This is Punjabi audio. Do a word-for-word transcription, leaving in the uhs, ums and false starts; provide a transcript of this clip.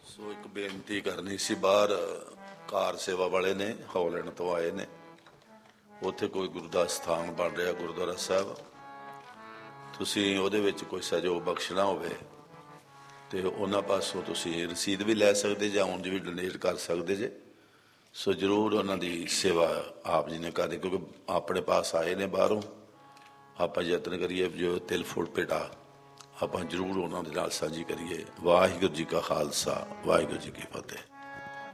ਸੋ ਇੱਕ ਬੇਨਤੀ ਕਰਨੀ ਸੀ। ਬਾਹਰ ਕਾਰ ਸੇਵਾ ਵਾਲੇ ਨੇ ਹੌਲੈਂਡ ਤੋਂ ਆਏ ਨੇ, ਉੱਥੇ ਕੋਈ ਗੁਰੂ ਦਾ ਸਥਾਨ ਬਣ ਰਿਹਾ ਗੁਰਦੁਆਰਾ ਸਾਹਿਬ, ਤੁਸੀਂ ਉਹਦੇ ਵਿੱਚ ਕੋਈ ਸਹਿਯੋਗ ਬਖਸ਼ਣਾ ਹੋਵੇ ਤੇ ਉਹਨਾਂ ਪਾਸੋਂ ਤੁਸੀਂ ਰਸੀਦ ਵੀ ਲੈ ਸਕਦੇ ਜਾਂ ਉਂਝ ਵੀ ਡੋਨੇਟ ਕਰ ਸਕਦੇ ਜੇ। ਸੋ ਜ਼ਰੂਰ ਉਹਨਾਂ ਦੀ ਸੇਵਾ ਆਪ ਜੀ ਨੇ ਕਰਨੀ, ਕਿਉਂਕਿ ਆਪਣੇ ਪਾਸ ਆਏ ਨੇ ਬਾਹਰੋਂ। ਆਪਾਂ ਯਤਨ ਕਰੀਏ ਜੋ ਤਿਲ ਫੁੱਲ ਭੇਟਾ ਆਪਾਂ ਜ਼ਰੂਰ ਉਹਨਾਂ ਦੇ ਨਾਲ ਸਾਂਝੀ ਕਰੀਏ। ਵਾਹਿਗੁਰੂ ਜੀ ਕਾ ਖਾਲਸਾ, ਵਾਹਿਗੁਰੂ ਜੀ ਕੀ ਫਤਿਹ।